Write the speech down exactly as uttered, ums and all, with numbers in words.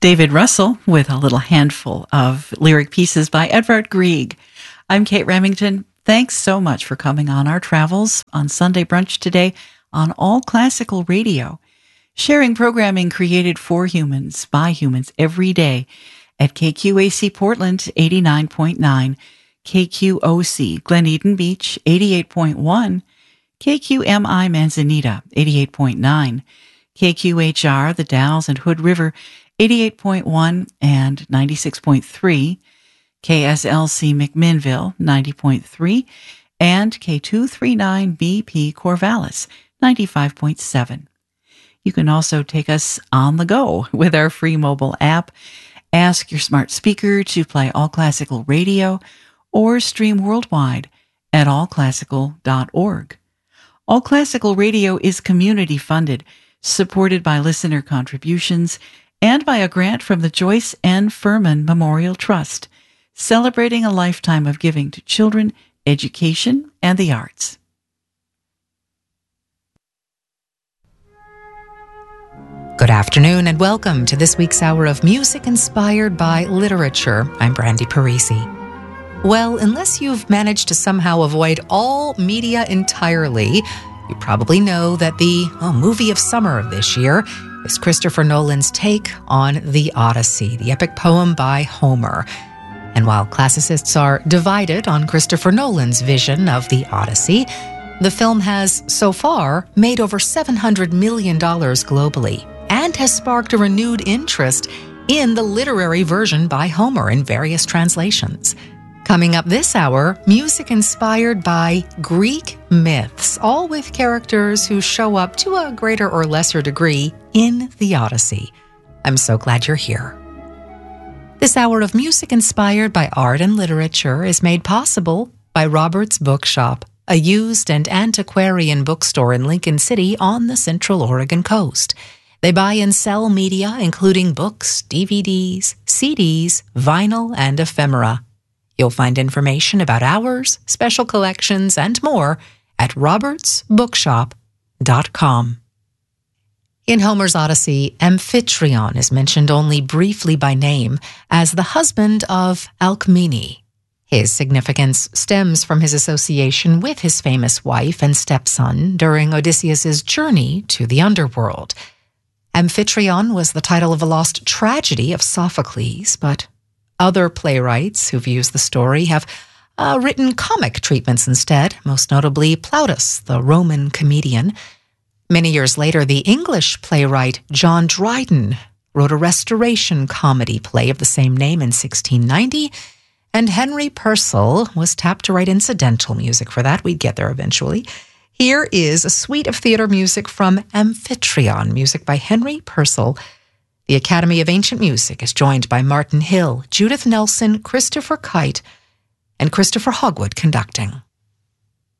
David Russell with a little handful of lyric pieces by Edvard Grieg. I'm Kate Remington. Thanks so much for coming on our travels on Sunday Brunch today on All Classical Radio, sharing programming created for humans by humans every day at K Q A C Portland eighty-nine point nine, K Q O C Glen Eden Beach eighty-eight point one, K Q M I Manzanita eighty-eight point nine, K Q H R the Dalles and Hood River eighty-eight point one and ninety-six point three, K S L C McMinnville ninety point three, and K two thirty-nine B P Corvallis ninety-five point seven. You can also take us on the go with our free mobile app. Ask your smart speaker to play All Classical Radio or stream worldwide at all classical dot org. All Classical Radio is community funded, supported by listener contributions, and by a grant from the Joyce N. Furman Memorial Trust, celebrating a lifetime of giving to children, education, and the arts. Good afternoon and welcome to this week's hour of music inspired by literature. I'm Brandy Parisi. Well, unless you've managed to somehow avoid all media entirely, you probably know that the oh, movie of summer this year is Christopher Nolan's take on the Odyssey, the epic poem by Homer. And while classicists are divided on Christopher Nolan's vision of the Odyssey, the film has, so far, made over seven hundred million dollars globally and has sparked a renewed interest in the literary version by Homer in various translations. Coming up this hour, music inspired by Greek myths, all with characters who show up to a greater or lesser degree in the Odyssey. I'm so glad you're here. This hour of music inspired by art and literature is made possible by Roberts Bookshop, a used and antiquarian bookstore in Lincoln City on the Central Oregon coast. They buy and sell media, including books, D V Ds, C Ds, vinyl, and ephemera. You'll find information about hours, special collections, and more at roberts bookshop dot com. In Homer's Odyssey, Amphitryon is mentioned only briefly by name as the husband of Alcmene. His significance stems from his association with his famous wife and stepson during Odysseus's journey to the underworld. Amphitryon was the title of a lost tragedy of Sophocles, but other playwrights who've used the story have uh, written comic treatments instead, most notably Plautus, the Roman comedian. Many years later, the English playwright John Dryden wrote a restoration comedy play of the same name in sixteen ninety, and Henry Purcell was tapped to write incidental music for that. We'd get there eventually. Here is a suite of theater music from Amphitryon, music by Henry Purcell. The Academy of Ancient Music is joined by Martin Hill, Judith Nelson, Christopher Kite, and Christopher Hogwood conducting.